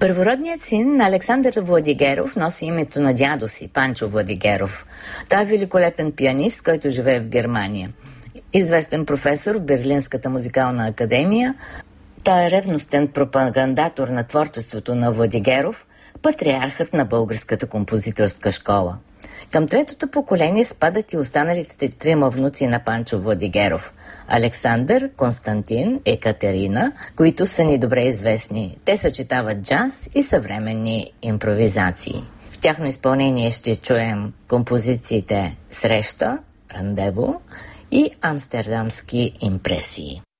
Първородният син на Александър Владигеров носи името на дядо си, Панчо Владигеров. Той е великолепен пианист, който живее в Германия. Известен професор в Берлинската музикална академия. Той е ревностен пропагандатор на творчеството на Владигеров, патриархът на българската композиторска школа. Към третото поколение спадат и останалите трима внуци на Панчо Владигеров – Александър, Константин и Катерина, които са ни добре известни. Те съчетават джаз и съвременни импровизации. В тяхно изпълнение ще чуем композициите «Среща», «Рандево» и «Амстердамски импресии».